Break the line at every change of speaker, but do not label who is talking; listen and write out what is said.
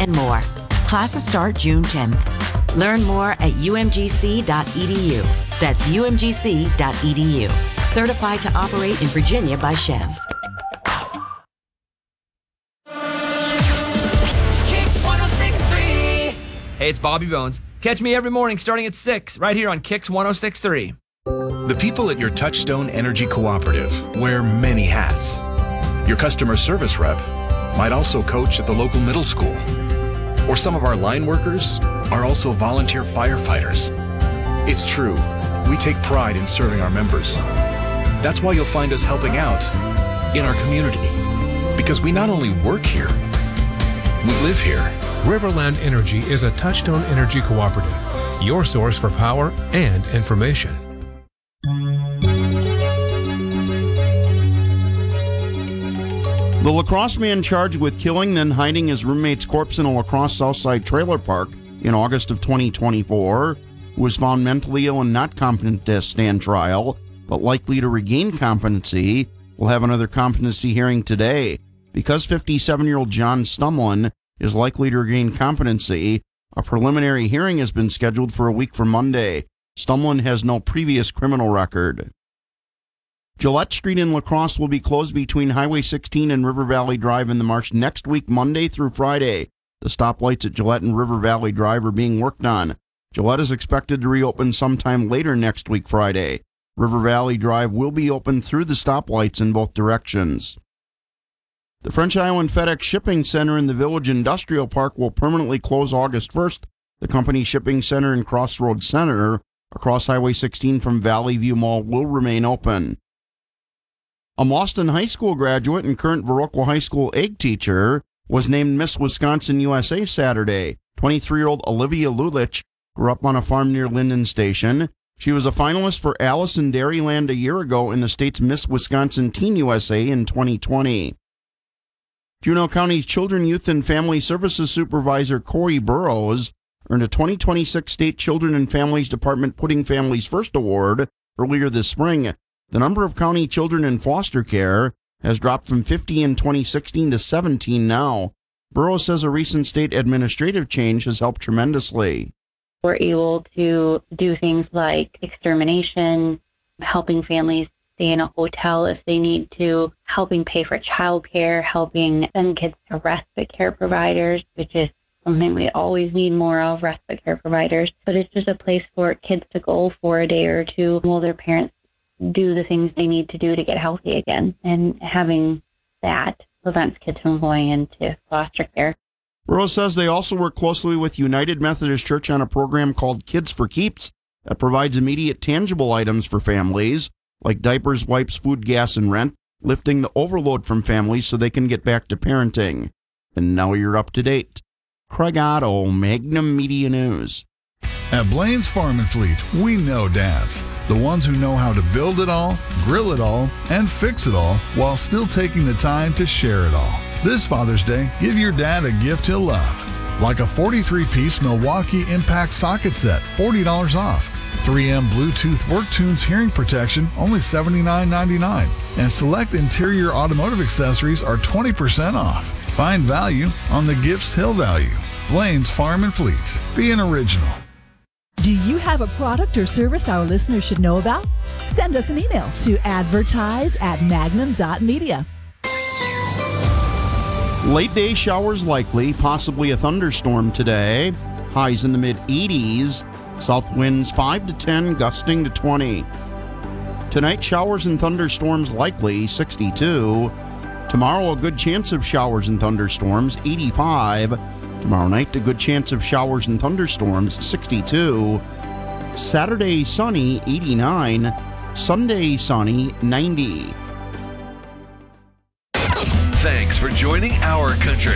and more. Classes start June 10th. Learn more at umgc.edu. That's umgc.edu. Certified to operate in Virginia by Chev.
Kicks 106.3.
Hey, it's Bobby Bones. Catch me every morning starting at 6 right here on Kicks 106.3.
The people at your Touchstone Energy Cooperative wear many hats. Your customer service rep might also coach at the local middle school. Or some of our line workers are also volunteer firefighters. It's true, we take pride in serving our members. That's why you'll find us helping out in our community. Because we not only work here, we live here.
Riverland Energy is a Touchstone Energy Cooperative, your source for power and information.
The La Crosse man charged with killing, then hiding his roommate's corpse in a La Crosse Southside trailer park in August of 2024, who was found mentally ill and not competent to stand trial, but likely to regain competency, will have another competency hearing today. Because 57-year-old John Stumlin is likely to regain competency, a preliminary hearing has been scheduled for a week from Monday. Stumlin has no previous criminal record. Gillette Street in La Crosse will be closed between Highway 16 and River Valley Drive in the marsh next week, Monday through Friday. The stoplights at Gillette and River Valley Drive are being worked on. Gillette is expected to reopen sometime later next week, Friday. River Valley Drive will be open through the stoplights in both directions. The French Island FedEx Shipping Center in the Village Industrial Park will permanently close August 1st. The company's shipping center and Crossroads Center across Highway 16 from Valley View Mall will remain open. A Boston High School graduate and current Viroqua High School egg teacher was named Miss Wisconsin USA Saturday. 23-year-old Olivia Lulich grew up on a farm near Linden Station. She was a finalist for Alice in Dairyland a year ago in the state's Miss Wisconsin Teen USA in 2020. Juneau County's Children, Youth, and Family Services Supervisor Corey Burrows earned a 2026 State Children and Families Department Putting Families First Award earlier this spring. The number of county children in foster care has dropped from 50 in 2016 to 17 now. Burrows says a recent state administrative change has helped tremendously.
We're able to do things like extermination, helping families stay in a hotel if they need to, helping pay for childcare, helping send kids to respite care providers, which is something we always need more of, respite care providers. But it's just a place for kids to go for a day or two while their parents do the things they need to do to get healthy again. And having that prevents kids from going into foster care.
Burrows says they also work closely with United Methodist Church on a program called Kids for Keeps that provides immediate tangible items for families, like diapers, wipes, food, gas, and rent, lifting the overload from families so they can get back to parenting. And now you're up to date. Craig Otto, Magnum Media News.
At Blaine's Farm and Fleet, we know dads. The ones who know how to build it all, grill it all, and fix it all while still taking the time to share it all. This Father's Day, give your dad a gift he'll love. Like a 43-piece Milwaukee Impact socket set, $40 off. 3M Bluetooth WorkTunes hearing protection, only $79.99. And select interior automotive accessories are 20% off. Find value on the gifts he'll value. Blaine's Farm and Fleet. Be an original.
Do you have a product or service our listeners should know about? Send us an email to advertise@magnum.media.
Late day showers likely, possibly a thunderstorm today. Highs in the mid-80s. South winds 5 to 10, gusting to 20. Tonight, showers and thunderstorms likely, 62. Tomorrow, a good chance of showers and thunderstorms, 85. Tomorrow night, a good chance of showers and thunderstorms, 62. Saturday, sunny, 89. Sunday, sunny, 90.
Thanks for joining Our Country.